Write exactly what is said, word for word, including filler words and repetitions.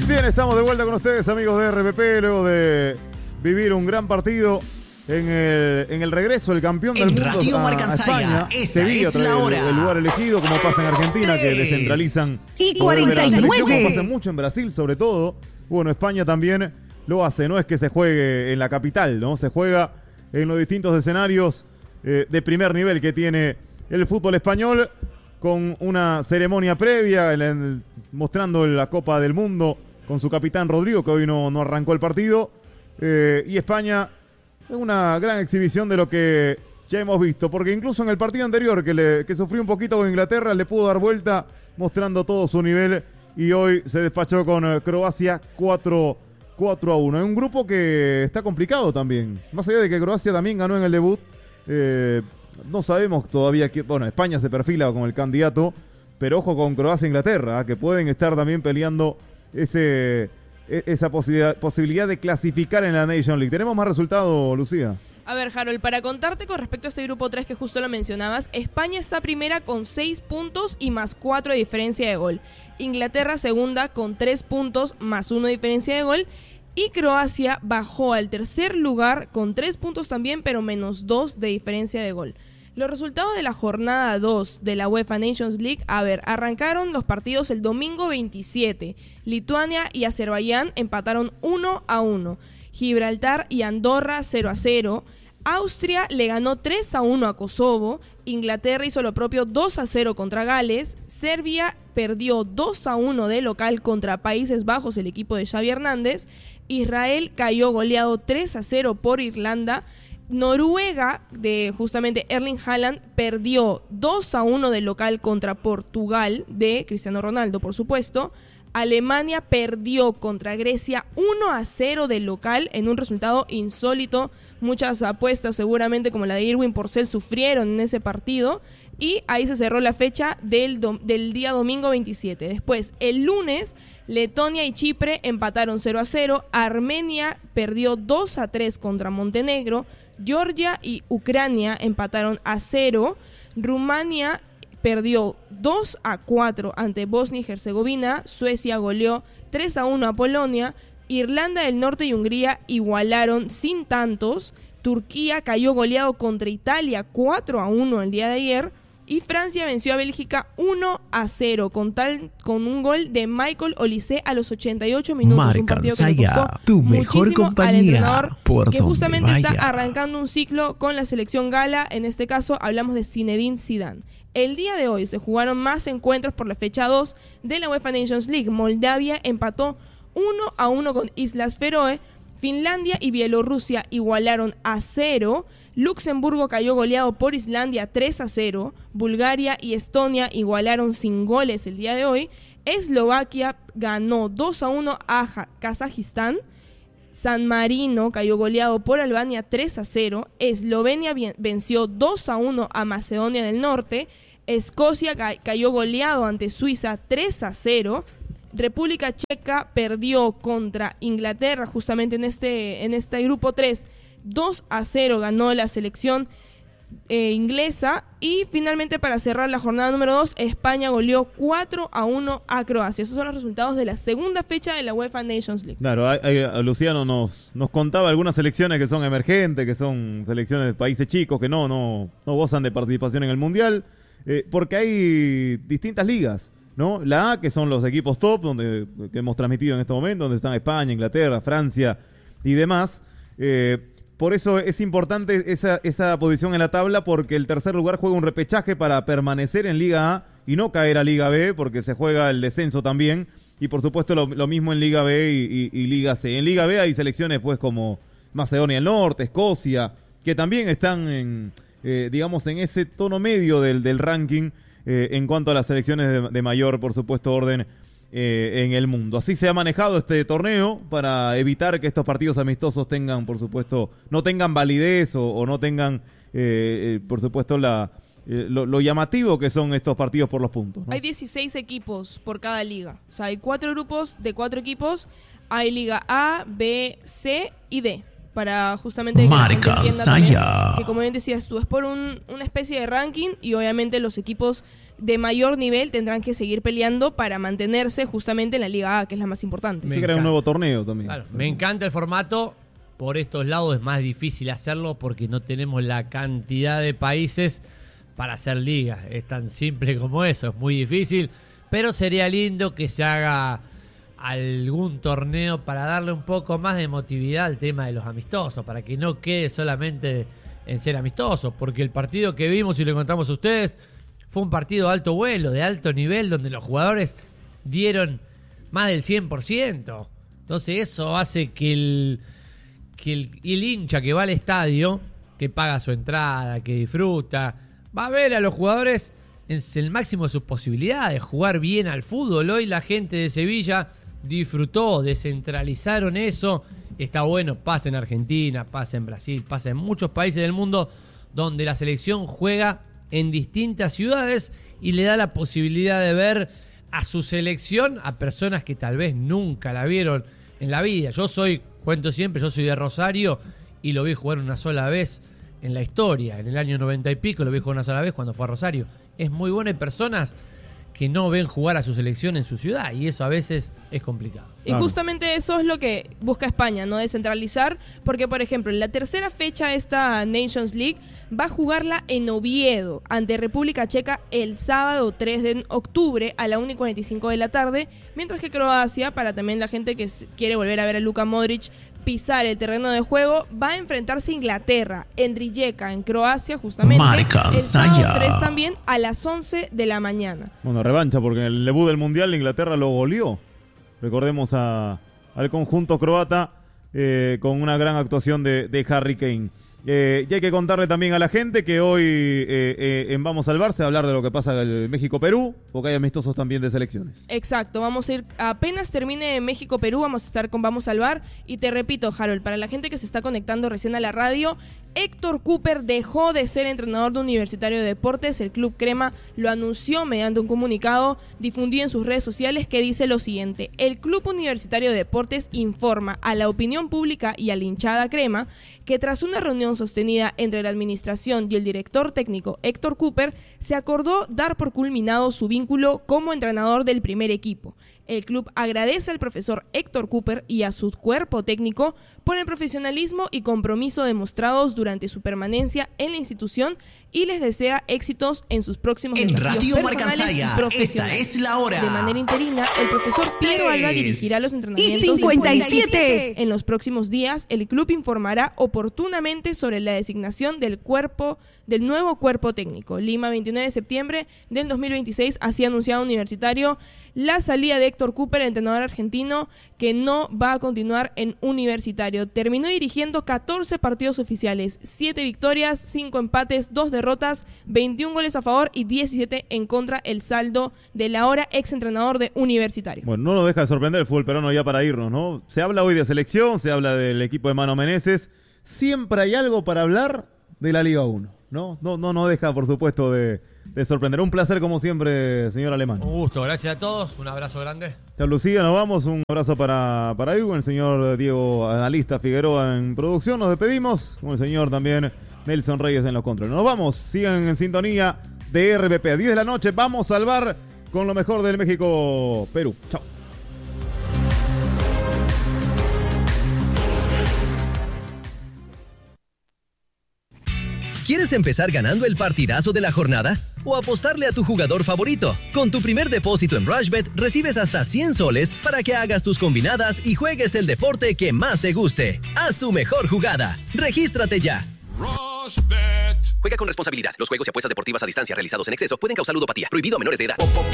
Bien, estamos de vuelta con ustedes, amigos de R P P, luego de vivir un gran partido en el, en el regreso del campeón del en mundo Radio a, a Marcansaya, España. esta Sevilla, es la hora. El, el lugar elegido, como pasa en Argentina, Tres que descentralizan y poder de la cuarenta y nueve. selección, como pasa mucho en Brasil, sobre todo. Bueno, España también lo hace, no es que se juegue en la capital, ¿no? Se juega en los distintos escenarios eh, de primer nivel que tiene el fútbol español, con una ceremonia previa, en el, mostrando la Copa del Mundo con su capitán Rodrigo, que hoy no, no arrancó el partido. Eh, y España, una gran exhibición de lo que ya hemos visto, porque incluso en el partido anterior, que, le, que sufrió un poquito con Inglaterra, le pudo dar vuelta mostrando todo su nivel, y hoy se despachó con eh, Croacia cuatro a uno. Es un grupo que está complicado también, más allá de que Croacia también ganó en el debut. eh, no sabemos todavía, que, bueno, España se perfila como el candidato, pero ojo con Croacia e Inglaterra, ¿eh? que pueden estar también peleando ese, esa posibilidad, posibilidad de clasificar en la Nation League. ¿Tenemos más resultados, Lucía? A ver, Harold, para contarte con respecto a este grupo tres que justo lo mencionabas, España está primera con seis puntos y más cuatro de diferencia de gol. Inglaterra segunda con tres puntos más uno de diferencia de gol. Y Croacia bajó al tercer lugar con tres puntos también, pero menos dos de diferencia de gol. Los resultados de la jornada dos de la UEFA Nations League, a ver, arrancaron los partidos el domingo veintisiete. Lituania y Azerbaiyán empataron uno a uno. Gibraltar y Andorra cero a cero. Austria le ganó tres a uno a Kosovo. Inglaterra hizo lo propio dos a cero contra Gales. Serbia perdió dos a uno de local contra Países Bajos, el equipo de Xavi Hernández. Israel cayó goleado tres a cero por Irlanda. Noruega, de justamente Erling Haaland, perdió dos a uno de local contra Portugal, de Cristiano Ronaldo, por supuesto. Alemania perdió contra Grecia uno a cero de local en un resultado insólito. Muchas apuestas, seguramente como la de Irwin Porcel, sufrieron en ese partido. Y ahí se cerró la fecha del, do- del día domingo veintisiete. Después, el lunes, Letonia y Chipre empataron cero a cero. Armenia perdió dos a tres contra Montenegro. Georgia y Ucrania empataron a cero. Rumania perdió dos a cuatro ante Bosnia y Herzegovina. Suecia goleó tres a uno a Polonia. Irlanda del Norte y Hungría igualaron sin tantos. Turquía cayó goleado contra Italia cuatro a uno el día de ayer. Y Francia venció a Bélgica uno a cero con, tal, con un gol de Michael Olise a los ochenta y ocho minutos. Marcansaya, tu mejor compañía, por que justamente donde está vaya. arrancando un ciclo con la selección gala. En este caso hablamos de Zinedine Zidane. El día de hoy se jugaron más encuentros por la fecha dos de la UEFA Nations League. Moldavia empató uno a uno con Islas Feroe. Finlandia y Bielorrusia igualaron a cero. Luxemburgo cayó goleado por Islandia tres a cero. Bulgaria y Estonia igualaron sin goles el día de hoy. Eslovaquia ganó dos a uno a ja- Kazajistán. San Marino cayó goleado por Albania tres a cero. Eslovenia bien- venció dos a uno a Macedonia del Norte. Escocia ca- cayó goleado ante Suiza tres a cero. República Checa perdió contra Inglaterra justamente en este, en este grupo tres. dos a cero ganó la selección eh, inglesa. Y finalmente, para cerrar la jornada número dos, España goleó cuatro a uno a Croacia. Esos son los resultados de la segunda fecha de la UEFA Nations League. Claro, hay, hay, Luciano nos, nos contaba algunas selecciones que son emergentes, que son selecciones de países chicos, que no, no, no gozan de participación en el Mundial, eh, porque hay distintas ligas, ¿no? La A, que son los equipos top, donde que hemos transmitido en este momento, donde están España, Inglaterra, Francia y demás. Eh, por eso es importante esa, esa posición en la tabla, porque el tercer lugar juega un repechaje para permanecer en Liga A y no caer a Liga B, porque se juega el descenso también. Y por supuesto lo, lo mismo en Liga B y, y, y Liga C. En Liga B hay selecciones pues como Macedonia del Norte, Escocia, que también están en, eh, digamos, en ese tono medio del, del ranking, Eh, en cuanto a las selecciones de, de mayor, por supuesto, orden eh, en el mundo. Así se ha manejado este torneo para evitar que estos partidos amistosos tengan, por supuesto, no tengan validez o, o no tengan, eh, eh, por supuesto, la eh, lo, lo llamativo que son estos partidos por los puntos, ¿no? Hay dieciséis equipos por cada liga. O sea, hay cuatro grupos de cuatro equipos. Hay Liga A, B, C y D. para justamente que Marca la gente entienda también Saya. que, como bien decías tú, es por un, una especie de ranking y obviamente los equipos de mayor nivel tendrán que seguir peleando para mantenerse justamente en la Liga A, que es la más importante. Se crea un nuevo torneo también. Claro, me encanta el formato. Por estos lados es más difícil hacerlo porque no tenemos la cantidad de países para hacer ligas. Es tan simple como eso, es muy difícil. Pero sería lindo que se haga algún torneo para darle un poco más de emotividad al tema de los amistosos, para que no quede solamente en ser amistosos, porque el partido que vimos y le contamos a ustedes fue un partido de alto vuelo, de alto nivel, donde los jugadores dieron más del cien por ciento. Entonces eso hace que el, que el, el hincha que va al estadio, que paga su entrada, que disfruta, va a ver a los jugadores en el máximo de sus posibilidades, jugar bien al fútbol. Hoy la gente de Sevilla disfrutó, descentralizaron eso. Está bueno, pasa en Argentina, pasa en Brasil, pasa en muchos países del mundo donde la selección juega en distintas ciudades y le da la posibilidad de ver a su selección a personas que tal vez nunca la vieron en la vida. Yo soy, cuento siempre, yo soy de Rosario y lo vi jugar una sola vez en la historia, en el año noventa y pico lo vi jugar una sola vez cuando fue a Rosario. Es muy bueno, hay personas que no ven jugar a su selección en su ciudad y eso a veces es complicado. Y justamente eso es lo que busca España, ¿no? Descentralizar, porque por ejemplo, en la tercera fecha de esta Nations League va a jugarla en Oviedo, ante República Checa el sábado tres de octubre a la una y cuarenta y cinco de la tarde, mientras que Croacia, para también la gente que quiere volver a ver a Luka Modric pisar el terreno de juego, va a enfrentarse a Inglaterra en Rijeka, en Croacia, justamente Marca el sábado Saya. tres también a las once de la mañana. Bueno, revancha, porque en el debut del Mundial Inglaterra lo goleó. Recordemos a, al conjunto croata eh, con una gran actuación de, de Harry Kane. Eh, y hay que contarle también a la gente que hoy eh, eh, en Vamos al Barça a hablar de lo que pasa en México-Perú, porque hay amistosos también de selecciones. Exacto, vamos a ir, apenas termine México-Perú, vamos a estar con Vamos al Bar. Y te repito, Harold, para la gente que se está conectando recién a la radio, Héctor Cúper dejó de ser entrenador de Universitario de Deportes. El Club Crema lo anunció mediante un comunicado difundido en sus redes sociales que dice lo siguiente: el Club Universitario de Deportes informa a la opinión pública y a la hinchada crema que tras una reunión sostenida entre la administración y el director técnico Héctor Cúper, se acordó dar por culminado su vínculo como entrenador del primer equipo. El club agradece al profesor Héctor Cúper y a su cuerpo técnico por el profesionalismo y compromiso demostrados durante su permanencia en la institución y les desea éxitos en sus próximos En desafíos Radio personales Marcansaya, y profesionales. esta es la hora. De manera interina, el profesor Piero Alba dirigirá los entrenamientos y cincuenta y siete. En los próximos días, el club informará oportunamente sobre la designación del cuerpo del nuevo cuerpo técnico. Lima, veintinueve de septiembre del dos mil veintiséis, así anunciado Universitario la salida de Héctor Cúper, entrenador argentino que no va a continuar en Universitario. Terminó dirigiendo catorce partidos oficiales, siete victorias, cinco empates, dos derrotas, veintiún goles a favor y diecisiete en contra, el saldo del ahora ex entrenador de Universitario. Bueno, no nos deja de sorprender el fútbol peruano ya para irnos, ¿no? Se habla hoy de selección, se habla del equipo de Mano Menezes. Siempre hay algo para hablar de la Liga uno, ¿no? No, no, no deja, por supuesto, de, de sorprender. Un placer, como siempre, señor Alemán. Un gusto, gracias a todos, un abrazo grande. Chao, Lucía, nos vamos. Un abrazo para, para Irwin, el señor Diego Analista Figueroa en producción. Nos despedimos con el señor también Nelson Reyes en los controles. Nos vamos, sigan en sintonía de R P P. A diez de la noche, Vamos al Bar con lo mejor del México-Perú. Chao. ¿Quieres empezar ganando el partidazo de la jornada? ¿O apostarle a tu jugador favorito? Con tu primer depósito en RushBet recibes hasta cien soles para que hagas tus combinadas y juegues el deporte que más te guste. Haz tu mejor jugada. Regístrate ya. RushBet. Juega con responsabilidad. Los juegos y apuestas deportivas a distancia realizados en exceso pueden causar ludopatía. Prohibido a menores de edad.